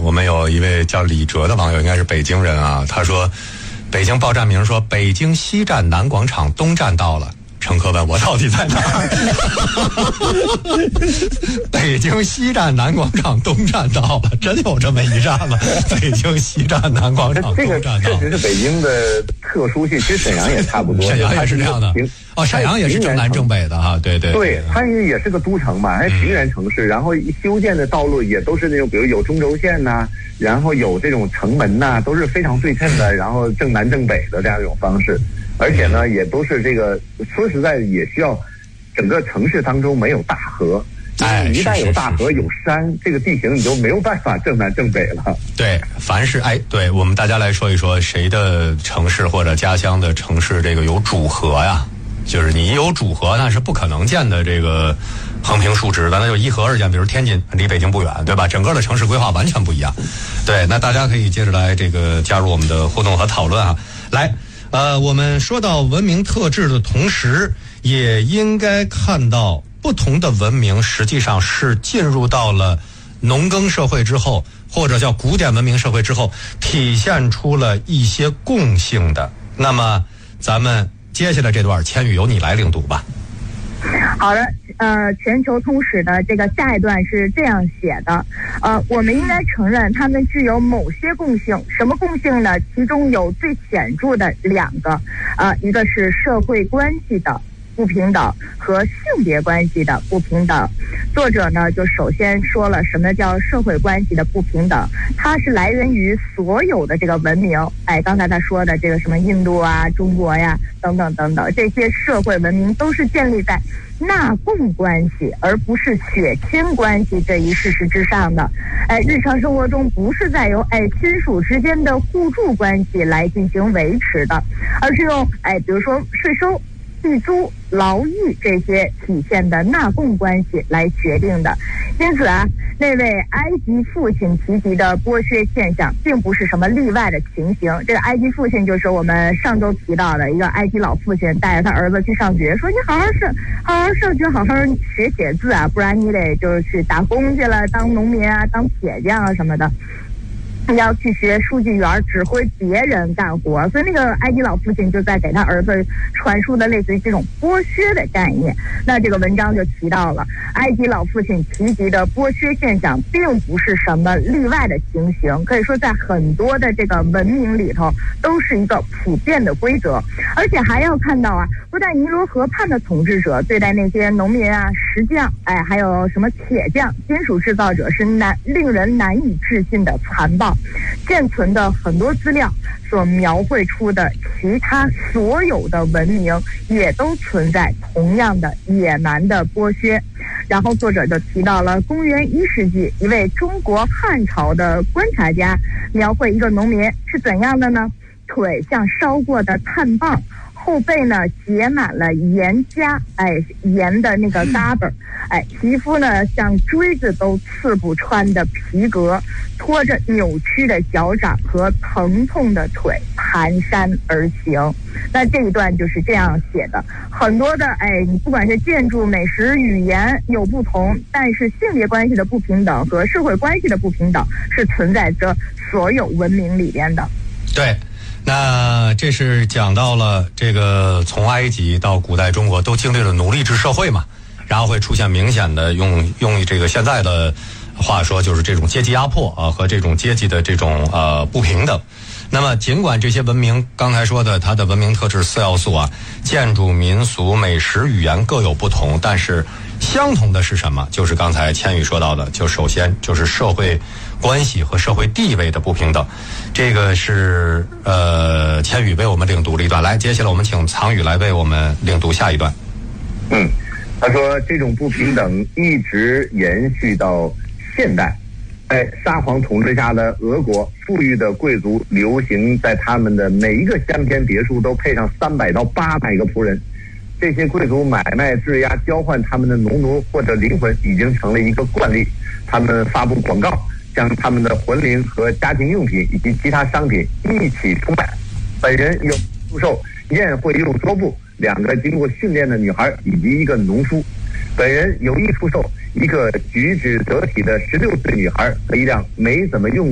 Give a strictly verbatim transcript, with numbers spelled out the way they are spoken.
我们有一位叫李哲的网友，应该是北京人啊，他说北京报站名说北京西站南广场东站到了。乘客问我到底在哪儿？北京西站南广场东站到了，真有这么一站吗？北京西站南广场东站到了。 这个确实是北京的特殊性，其实沈阳也差不多。 沈阳也是这样的。哦，沈阳也是正南正北的哈，对对。 对，它也是个都城嘛，还是平原城市，嗯、然后修建的道路也都是那种，比如有中轴线呐、啊，然后有这种城门呐、啊，都是非常对称的，然后正南正北的这样一种方式。而且呢，也都是这个，说实在也需要整个城市当中没有大河， 哎， 一旦有大河有山，这个地形你就没有办法正南正北了。 对，凡是哎，对我们大家来说一说，谁的城市或者家乡的城市这个有主河呀？就是你有主河，那是不可能建的这个横平竖直的，那就一河而建。比如天津离北京不远，对吧？整个的城市规划完全不一样。对，那大家可以接着来这个加入我们的互动和讨论啊，来。呃，我们说到文明特质的同时，也应该看到不同的文明实际上是进入到了农耕社会之后，或者叫古典文明社会之后，体现出了一些共性的。那么，咱们接下来这段，千羽由你来领读吧。 好的，呃，全球通史的这个下一段是这样写的，呃，我们应该承认它们具有某些共性。什么共性呢？其中有最显著的两个，呃，一个是社会关系的不平等和性别关系的不平等。作者呢，就首先说了什么叫社会关系的不平等，它是来源于所有的这个文明。哎，刚才他说的这个什么印度啊、中国呀等等等等，这些社会文明都是建立在纳贡关系而不是血亲关系这一事实之上的。哎，日常生活中不是在由哎亲属之间的互助关系来进行维持的，而是用哎比如说税收、地租、劳役这些体现的纳贡关系来决定的。因此啊，那位埃及父亲提及的剥削现象并不是什么例外的情形。这个埃及父亲就是我们上周提到的一个埃及老父亲，带着他儿子去上学，说你好好上好好上学，好好学写字啊，不然你得就是去打工去了，当农民啊，当铁匠啊什么的，要去学书记员，指挥别人干活。所以那个埃及老父亲就在给他儿子传输的类似于这种剥削的概念。那这个文章就提到了埃及老父亲提及的剥削现象并不是什么例外的情形，可以说在很多的这个文明里头都是一个普遍的规则。而且还要看到啊，不但尼罗河畔的统治者对待那些农民啊、石匠，哎，还有什么铁匠、金属制造者是难令人难以置信的残暴。现存的很多资料所描绘出的其他所有的文明也都存在同样的野蛮的剥削。然后作者就提到了公元一世纪一位中国汉朝的观察家描绘一个农民是怎样的呢？腿像烧过的炭棒，后背呢结满了盐痂，哎，盐的那个嘎巴，哎，皮肤呢像锥子都刺不穿的皮革，拖着扭曲的脚掌和疼痛的腿蹒跚而行。那这一段就是这样写的，很多的哎，你不管是建筑、美食、语言有不同，但是性别关系的不平等和社会关系的不平等是存在着所有文明里边的。 对。那这是讲到了这个从埃及到古代中国都经历了奴隶制社会嘛，然后会出现明显的用用这个现在的话说就是这种阶级压迫啊和这种阶级的这种呃不平等。那么尽管这些文明刚才说的它的文明特质四要素啊，建筑、民俗、美食、语言各有不同，但是相同的是什么？就是刚才千羽说到的，就首先就是社会关系和社会地位的不平等。这个是呃千羽为我们领读了一段，来，接下来我们请藏羽来为我们领读下一段。 嗯，他说这种不平等一直延续到现代。在沙皇统治下的俄国，富裕的贵族流行在他们的每一个乡间别墅都配上三百到八百个仆人。这些贵族买卖质押交换他们的农奴或者灵魂已经成了一个惯例。他们发布广告，将他们的魂灵和家庭用品以及其他商品一起出卖。本人有出售宴会用桌布、两个经过训练的女孩以及一个农夫。本人有意出售一个举止得体的十六岁女孩和一辆没怎么用